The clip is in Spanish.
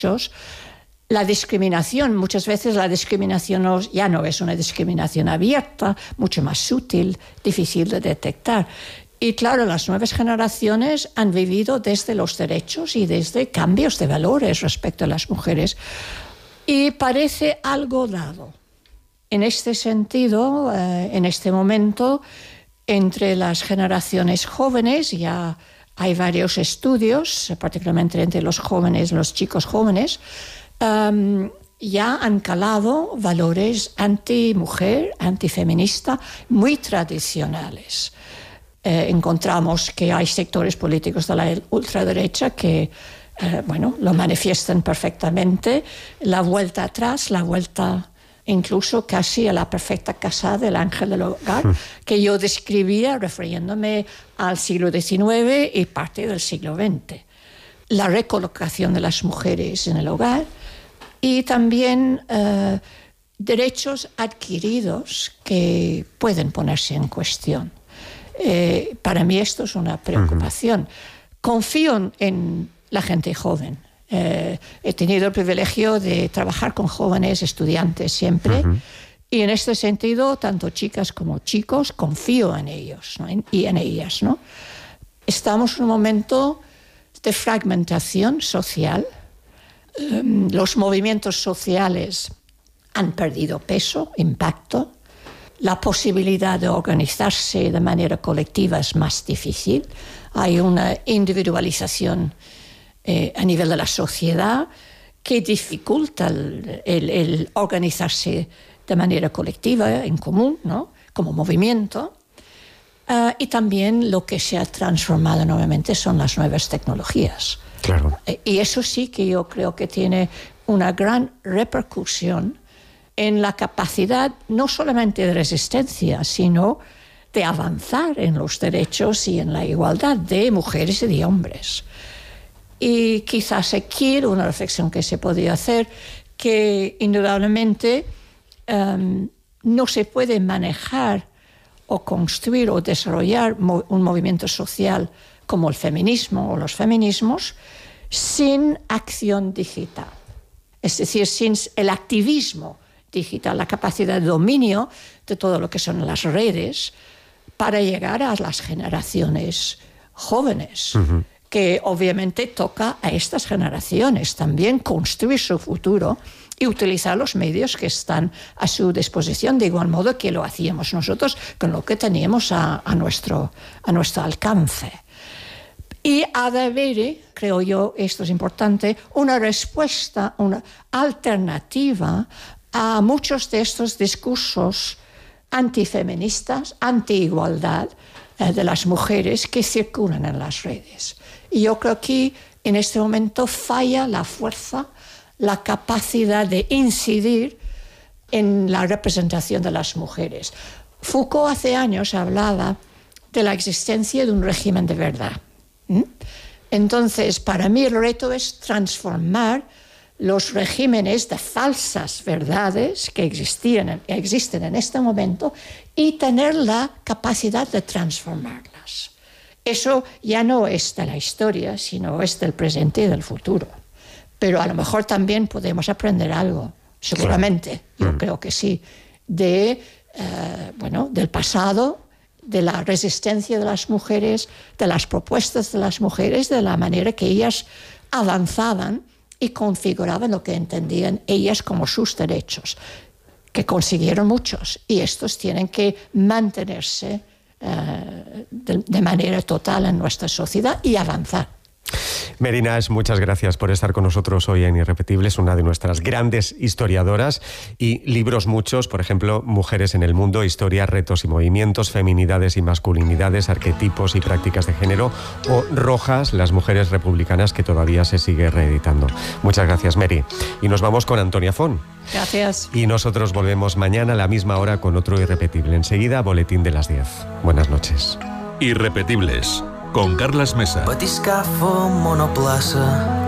La discriminación, muchas veces la discriminación ya no es una discriminación abierta, mucho más sutil, difícil de detectar. Y claro, las nuevas generaciones han vivido desde los derechos y desde cambios de valores respecto a las mujeres. Y parece algo dado. En este sentido, en este momento, entre las generaciones jóvenes ya hay varios estudios, particularmente entre los jóvenes, los chicos jóvenes, ya han calado valores anti-mujer, antifeminista, muy tradicionales. Encontramos que hay sectores políticos de la ultraderecha que lo manifiestan perfectamente. La vuelta atrás, la vuelta incluso casi a la perfecta casa del ángel del hogar, que yo describía refiriéndome al siglo XIX y parte del siglo XX. La recolocación de las mujeres en el hogar y también derechos adquiridos que pueden ponerse en cuestión. Para mí esto es una preocupación. Confío en la gente joven. He tenido el privilegio de trabajar con jóvenes estudiantes siempre y en este sentido, tanto chicas como chicos, confío en ellos, ¿no? y en ellas, ¿no? Estamos en un momento de fragmentación social. Los movimientos sociales han perdido peso, impacto. La posibilidad de organizarse de manera colectiva es más difícil. Hay una individualización a nivel de la sociedad que dificulta el organizarse de manera colectiva, en común, ¿no? Como movimiento. Y también lo que se ha transformado nuevamente son las nuevas tecnologías. Claro. Y eso sí que yo creo que tiene una gran repercusión en la capacidad no solamente de resistencia, sino de avanzar en los derechos y en la igualdad de mujeres y de hombres. Y quizás aquí una reflexión que se podría hacer, que indudablemente no se puede manejar o construir o desarrollar un movimiento social como el feminismo o los feminismos sin acción digital. Es decir, sin el activismo digital, la capacidad de dominio de todo lo que son las redes para llegar a las generaciones jóvenes, que obviamente toca a estas generaciones también construir su futuro y utilizar los medios que están a su disposición, de igual modo que lo hacíamos nosotros con lo que teníamos a nuestro alcance. Y ha de haber, creo yo, esto es importante, una respuesta, una alternativa a muchos de estos discursos antifeministas, anti-igualdad de las mujeres que circulan en las redes. Y yo creo que en este momento falla la fuerza, la capacidad de incidir en la representación de las mujeres. Foucault hace años hablaba de la existencia de un régimen de verdad. Entonces, para mí el reto es transformar los regímenes de falsas verdades que existen en este momento y tener la capacidad de transformarlas. Eso ya no es de la historia, sino es del presente y del futuro. Pero a lo mejor también podemos aprender algo, seguramente, yo creo que sí, del pasado, de la resistencia de las mujeres, de las propuestas de las mujeres, de la manera que ellas avanzaban y configuraban lo que entendían ellas como sus derechos, que consiguieron muchos, y estos tienen que mantenerse de manera total en nuestra sociedad y avanzar. Mary Nash, muchas gracias por estar con nosotros hoy en Irrepetibles, una de nuestras grandes historiadoras, y libros muchos, por ejemplo, Mujeres en el Mundo, Historia, Retos y Movimientos, Feminidades y Masculinidades, Arquetipos y Prácticas de Género, o Rojas, Las Mujeres Republicanas, que todavía se sigue reeditando. Muchas gracias, Mary. Y nos vamos con Antonia Font. Gracias. Y nosotros volvemos mañana a la misma hora con otro Irrepetible. Enseguida, Boletín de las 10. Buenas noches. Irrepetibles, con Carles Mesa. Batiscafo, monoplaça,